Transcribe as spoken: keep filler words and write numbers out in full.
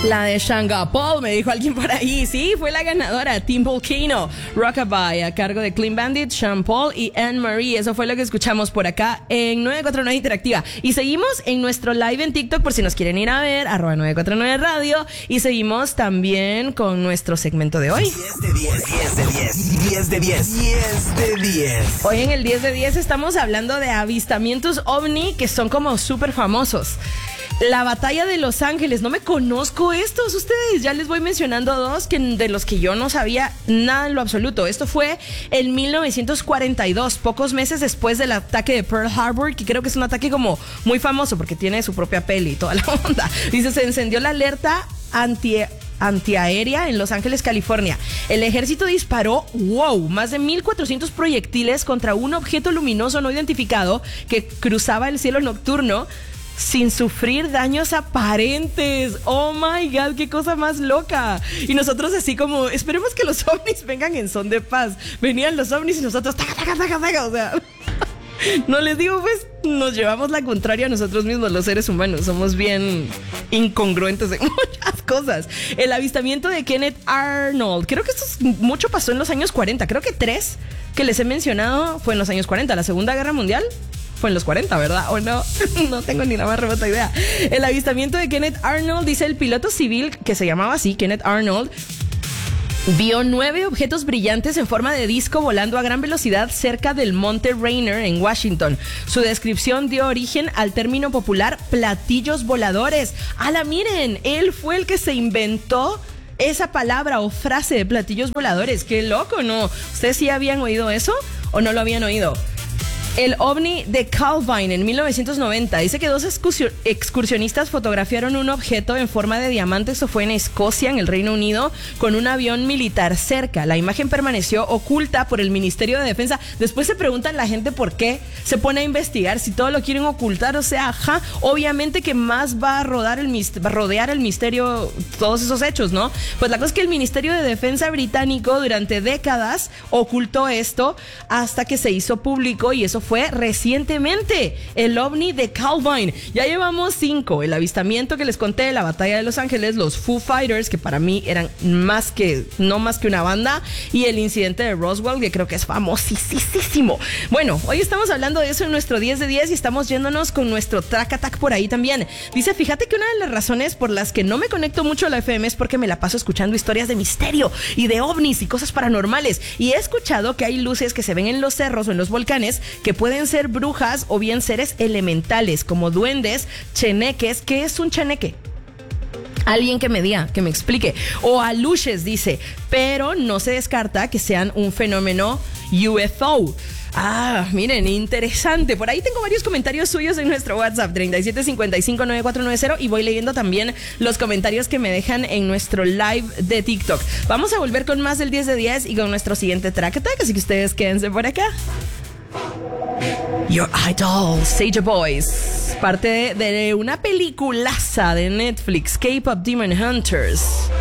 La de Shanga Paul, me dijo alguien por ahí. Sí, fue la ganadora. Tim Volcano, Rockabye, a cargo de Clean Bandit, Sean Paul y Anne Marie. Eso fue lo que escuchamos por acá en nueve cuatro nueve Interactiva. Y seguimos en nuestro live en TikTok por si nos quieren ir a ver, arroba nueve cuatro nueve Radio. Y seguimos también con nuestro segmento de hoy. diez de diez, diez de diez, diez de diez, diez de diez. Hoy en el diez de diez estamos hablando de avistamientos ovni que son como súper famosos. La batalla de Los Ángeles, no me conozco estos ustedes, ya les voy mencionando dos que de los que yo no sabía nada en lo absoluto. Esto fue en mil novecientos cuarenta y dos, pocos meses después del ataque de Pearl Harbor, que creo que es un ataque como muy famoso porque tiene su propia peli y toda la onda. Dice, se encendió la alerta anti... antiaérea en Los Ángeles, California. El ejército disparó, wow, más de mil cuatrocientos proyectiles contra un objeto luminoso no identificado que cruzaba el cielo nocturno sin sufrir daños aparentes. Oh my God, qué cosa más loca. Y nosotros así como, esperemos que los ovnis vengan en son de paz. Venían los ovnis y nosotros, taca, taca, taca, taca, o sea... No les digo, pues nos llevamos la contraria a nosotros mismos, los seres humanos. Somos bien incongruentes en muchas cosas. El avistamiento de Kenneth Arnold, creo que esto es, mucho pasó en los años cuarenta. Creo que tres que les he mencionado fue en los años cuarenta. La Segunda Guerra Mundial fue en los cuarenta, ¿verdad? ¿O no? No tengo ni la más remota idea. El avistamiento de Kenneth Arnold, dice el piloto civil que se llamaba así, Kenneth Arnold, vio nueve objetos brillantes en forma de disco volando a gran velocidad cerca del monte Rainier en Washington. Su descripción dio origen al término popular platillos voladores. ¡Hala, miren! Él fue el que se inventó esa palabra o frase de platillos voladores. ¡Qué loco!, ¿no? ¿Ustedes sí habían oído eso o no lo habían oído? El ovni de Calvine en mil novecientos noventa. Dice que dos excursionistas fotografiaron un objeto en forma de diamante. Esto fue en Escocia, en el Reino Unido, con un avión militar cerca. La imagen permaneció oculta por el Ministerio de Defensa. Después se preguntan la gente por qué se pone a investigar si todo lo quieren ocultar. O sea, ajá, obviamente que más va a, rodar el, va a rodear el misterio todos esos hechos, ¿no? Pues la cosa es que el Ministerio de Defensa británico durante décadas ocultó esto hasta que se hizo público, y eso fue recientemente, el ovni de Calvine. Ya llevamos cinco: el avistamiento que les conté, la batalla de Los Ángeles, los Foo Fighters, que para mí eran más que, no más que una banda, y el incidente de Roswell, que creo que es famosísimo. Bueno, hoy estamos hablando de eso en nuestro diez de diez y estamos yéndonos con nuestro track attack por ahí también. Dice, fíjate que una de las razones por las que no me conecto mucho a la F M es porque me la paso escuchando historias de misterio y de ovnis y cosas paranormales, y he escuchado que hay luces que se ven en los cerros o en los volcanes que pueden ser brujas o bien seres elementales como duendes, cheneques. ¿Qué es un cheneque? Alguien que me diga, que me explique. O aluches, dice, pero no se descarta que sean un fenómeno U F O. Ah, miren, interesante. Por ahí tengo varios comentarios suyos en nuestro WhatsApp treinta y siete cincuenta y cinco nueve cuatro nueve cero, y voy leyendo también los comentarios que me dejan en nuestro live de TikTok. Vamos a volver con más del diez de diez y con nuestro siguiente track attack, así que ustedes quédense por acá. Your Idol, Sage Boys, parte de, de una peliculaza de Netflix, K-Pop Demon Hunters.